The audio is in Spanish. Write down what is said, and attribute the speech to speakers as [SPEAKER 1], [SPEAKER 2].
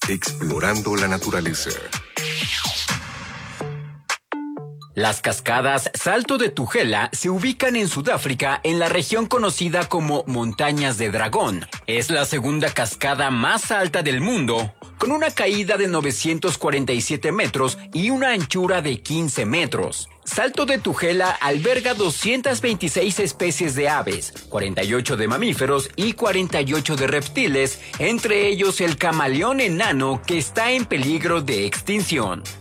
[SPEAKER 1] explorando la naturaleza.
[SPEAKER 2] Las cascadas Salto de Tugela se ubican en Sudáfrica en la región conocida como Montañas de Dragón. Es la segunda cascada más alta del mundo, con una caída de 947 metros y una anchura de 15 metros. Salto de Tugela alberga 226 especies de aves, 48 de mamíferos y 48 de reptiles, entre ellos el camaleón enano que está en peligro de extinción.